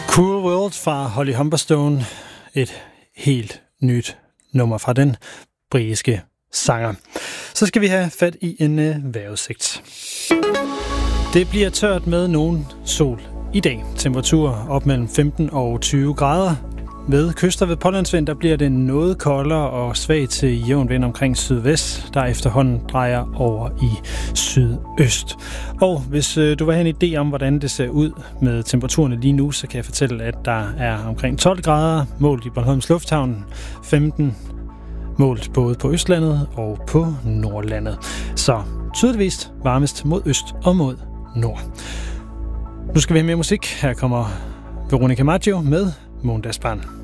Cool World fra Holly Humberstone. Et helt nyt nummer fra den britiske sanger. Så skal vi have fat i en vejrudsigt. Det bliver tørt med nogen sol i dag. Temperaturer op mellem 15 og 20 grader. Ved kyster ved pålandsvind, der bliver det noget koldere og svag til jævn vind omkring sydvest, der efterhånden drejer over i sydøst. Og hvis du vil have en idé om, hvordan det ser ud med temperaturerne lige nu, så kan jeg fortælle, at der er omkring 12 grader målt i Bornholms Lufthavn, 15 målt både på Østlandet og på Nordlandet. Så tydeligvis varmest mod øst og mod nord. Nu skal vi have mere musik. Her kommer Veronica Maggio med Måndagsbarn.